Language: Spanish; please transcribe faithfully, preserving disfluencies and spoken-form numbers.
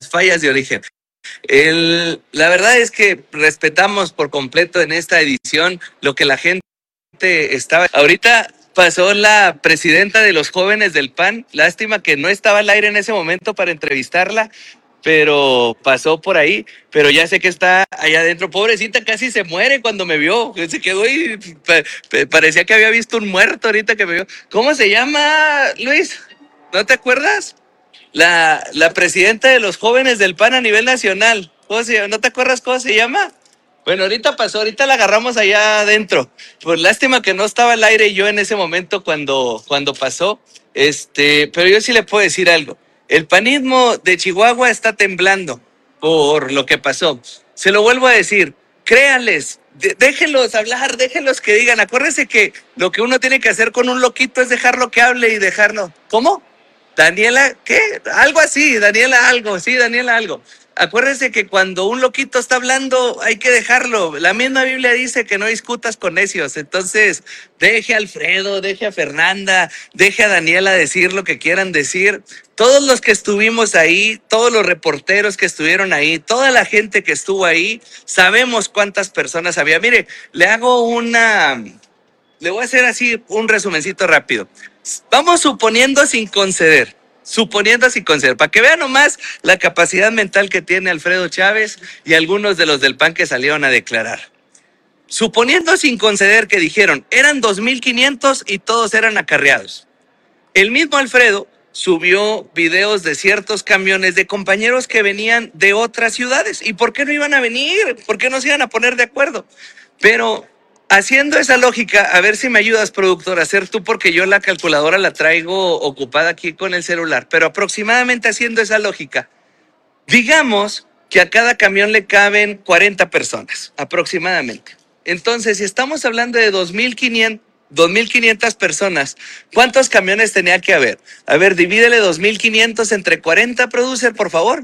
fallas de origen. El, la verdad es que respetamos por completo en esta edición lo que la gente estaba. Ahorita pasó la presidenta de los jóvenes del P A N. Lástima que no estaba al aire en ese momento para entrevistarla, pero pasó por ahí. Pero ya sé que está allá adentro. Pobrecita, casi se muere cuando me vio. Se quedó y parecía que había visto un muerto ahorita que me vio. ¿Cómo se llama, Luis? ¿No te acuerdas? La, la presidenta de los jóvenes del P A N a nivel nacional. ¿Cómo se llama? ¿No te acuerdas cómo se llama? Bueno, ahorita pasó, ahorita la agarramos allá adentro. Pues lástima que no estaba al aire yo en ese momento cuando, cuando pasó. Este, pero yo sí le puedo decir algo. El panismo de Chihuahua está temblando por lo que pasó. Se lo vuelvo a decir, créanles, de, déjenlos hablar, déjenlos que digan. Acuérdense que lo que uno tiene que hacer con un loquito es dejarlo que hable y dejarlo. ¿Cómo? Daniela, ¿qué? Algo así, Daniela algo, sí, Daniela algo. Acuérdense que cuando un loquito está hablando hay que dejarlo. La misma Biblia dice que no discutas con necios. Entonces, deje a Alfredo, deje a Fernanda, deje a Daniela decir lo que quieran decir. Todos los que estuvimos ahí, todos los reporteros que estuvieron ahí, toda la gente que estuvo ahí, sabemos cuántas personas había. Mire, le hago una... Le voy a hacer así un resumencito rápido. Vamos suponiendo sin conceder. Suponiendo sin conceder, para que vean nomás la capacidad mental que tiene Alfredo Chávez y algunos de los del P A N que salieron a declarar. Suponiendo sin conceder que dijeron, eran dos mil quinientos y todos eran acarreados. El mismo Alfredo subió videos de ciertos camiones de compañeros que venían de otras ciudades. ¿Y por qué no iban a venir? ¿Por qué no se iban a poner de acuerdo? Pero... haciendo esa lógica, a ver si me ayudas, productor, a hacer tú, porque yo la calculadora la traigo ocupada aquí con el celular, pero aproximadamente haciendo esa lógica, digamos que a cada camión le caben cuarenta personas, aproximadamente. Entonces, si estamos hablando de dos mil quinientas personas, ¿cuántos camiones tenía que haber? A ver, divídele dos mil quinientos entre cuarenta, producer, por favor.